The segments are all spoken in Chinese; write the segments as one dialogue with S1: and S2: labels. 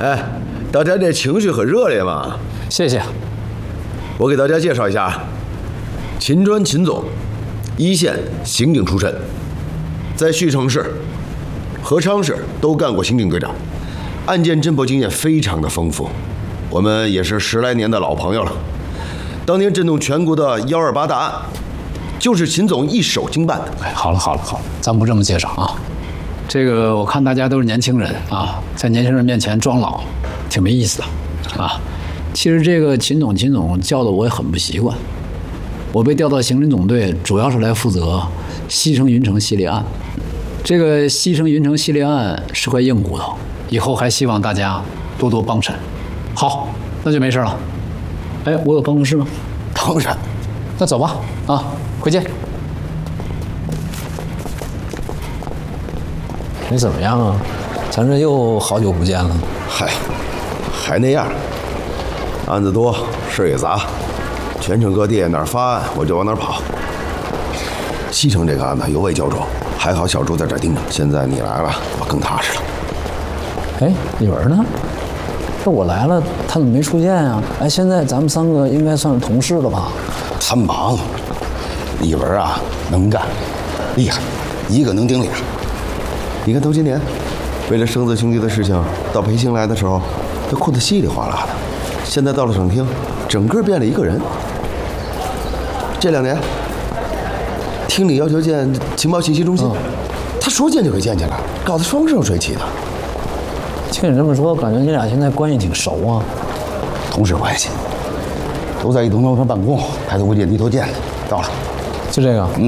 S1: 哎，大家这情绪很热烈嘛。
S2: 谢谢。
S1: 我给大家介绍一下，秦专秦总，一线刑警出身，在旭城市、合昌市都干过刑警队长，案件侦破经验非常的丰富。我们也是10来年的老朋友了。当年震动全国的128大案，就是秦总一手经办的。
S2: 哎，好了，咱不这么介绍啊。这个我看大家都是年轻人啊，在年轻人面前装老，挺没意思的啊。其实这个秦总叫的我也很不习惯。我被调到刑侦总队，主要是来负责西城云城系列案。这个西城云城系列案是块硬骨头，以后还希望大家多多帮衬。好，那就没事了。哎，我有办公室吗？
S1: 当然。
S2: 那走吧，啊，回见。你怎么样啊？咱这又好久不见了。
S1: 嗨，还那样。案子多，事也杂，全省各地哪儿发案我就往哪儿跑。西城这个案子尤为焦灼，还好小朱在这儿盯着。现在你来了，我更踏实了。
S2: 哎，李文呢？这我来了，他怎么没出现呀？哎，现在咱们3个应该算是同事了吧？
S1: 他忙，李文啊，能干，厉害，一个能顶俩。你看头些年，为了生子兄弟的事情，到培兴来的时候，都哭得稀里哗啦的。现在到了省厅，整个变了一个人。这2年，厅里要求建情报信息中心，他说建就给建起来，搞得风生水起的。
S2: 听你这么说，感觉你俩现在关系挺熟啊。
S1: 同事关系，都在一栋楼上办公，抬头不见低头见的。到了，
S2: 就这个。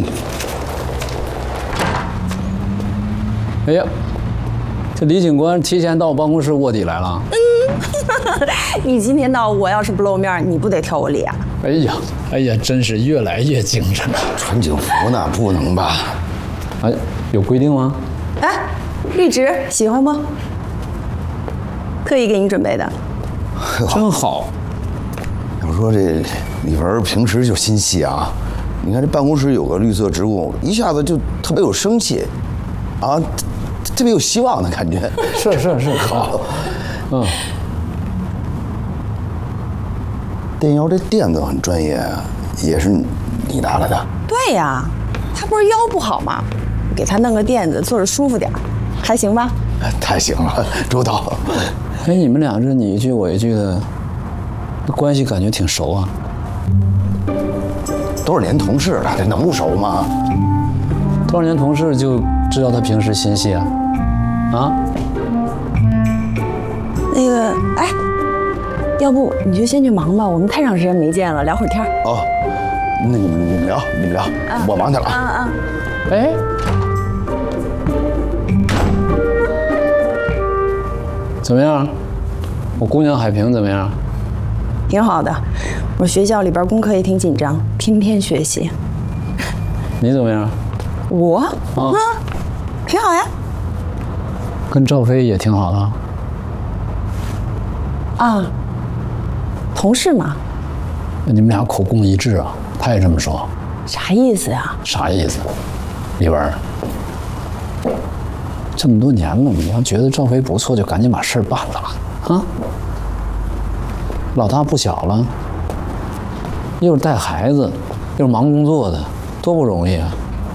S2: 哎呀，这李警官提前到我办公室卧底来了。
S3: 你今天到，我要是不露面，你不得挑我理啊？
S2: 哎呀，真是越来越精神了。
S1: 穿警服呢，不能吧？
S2: 哎，有规定吗？
S3: 哎，绿植喜欢不？特意给你准备的。
S2: 真好。
S1: 要说这李文平时就心细啊，你看这办公室有个绿色植物，一下子就特别有生气，啊，特别有希望的感觉。
S2: 是，好。
S1: 电窑这垫子很专业，也是你拿来的？
S3: 对呀，他不是腰不好吗？给他弄个垫子，坐着舒服点，还行吧？
S1: 太行了，周到。
S2: 哎，你们俩这你一句我一句的，关系感觉挺熟啊。
S1: 多少年同事了，这能不熟吗？
S2: 多少年同事就知道他平时心细啊？啊？
S3: 那个，哎，要不你就先去忙吧，我们太长时间没见了，聊会儿天。
S1: 哦，那你们聊，我忙去了啊。
S2: 哎，怎么样？我姑娘海平怎么样？
S3: 挺好的，我学校里边功课也挺紧张，天天学习。
S2: 你怎么样？
S3: 我挺好呀。
S2: 跟赵飞也挺好的。
S3: 啊，同事嘛。
S2: 你们俩口供一致啊？他也这么说。
S3: 啥意思呀？
S2: 啥意思？李文，这么多年了，你要觉得赵飞不错，就赶紧把事儿办了啊！老大不小了，又是带孩子，又是忙工作的，多不容易啊！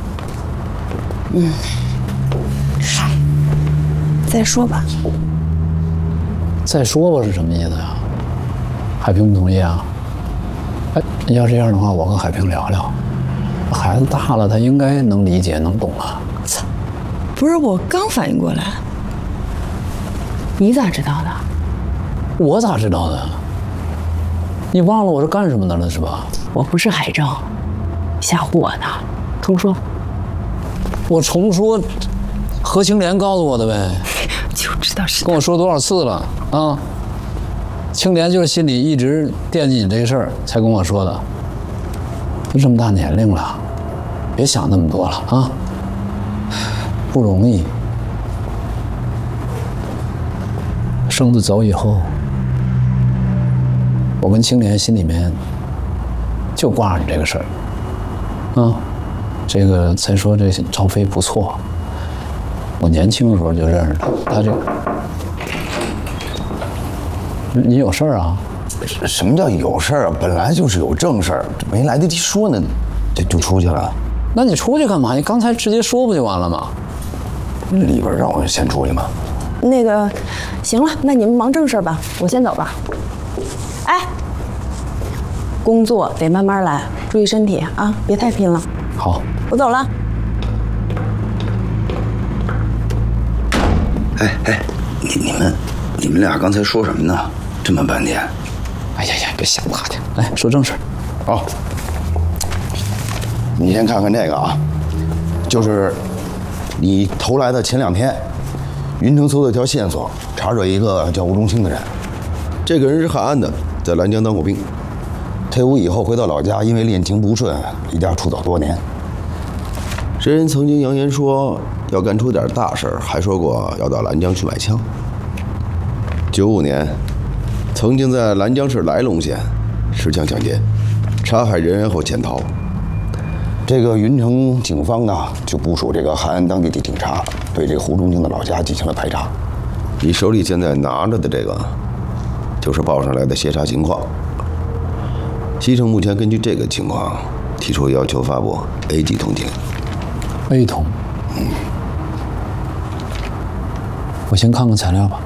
S3: 嗨，再说吧。
S2: 再说吧是什么意思呀？海平不同意啊？哎，要这样的话，我跟海平聊聊。孩子大了，他应该能理解、能懂了。
S3: 操，不是我刚反应过来，你咋知道的？
S2: 我咋知道的？你忘了我是干什么的了是吧？
S3: 我不是海政，吓唬我呢。重说。
S2: 我重说，何青莲告诉我的呗。
S3: 就知道是。
S2: 跟我说多少次了啊？青莲就是心里一直惦记你这事儿，才跟我说的。都这么大年龄了，别想那么多了啊！不容易。生子走以后，我跟青莲心里面就挂着这个事儿啊。这个再说这赵飞不错，我年轻的时候就认识他，他这你有事儿啊？
S1: 什么叫有事儿啊？本来就是有正事儿，没来得及说呢，这就出去了。
S2: 那你出去干嘛？你刚才直接说不就完了吗？
S1: 里边让我先出去吗？
S3: 那个，行了，那你们忙正事吧，我先走了。哎，工作得慢慢来，注意身体啊，别太拼了。
S2: 好，
S3: 我走了。
S1: 哎，你们俩刚才说什么呢？这么半天。
S2: 哎呀呀，别瞎打听，来说正事。
S1: 哦，你先看看这个啊，就是你投来的前2天，云城搜到一条线索，查着一个叫吴忠清的人。这个人是汉安的，在兰江当过兵，退伍以后回到老家，因为恋情不顺，离家出走多年。这人曾经扬言说要干出点大事，还说过要到兰江去买枪。95年，曾经在兰江市来龙县持枪抢劫，杀害人后潜逃。这个云城警方呢，就部署这个汉安当地的警察，对这个胡忠清的老家进行了排查。你手里现在拿着的这个，就是报上来的协查情况。西城目前根据这个情况，提出要求发布 A 级通缉。
S2: A 通。我先看看材料吧。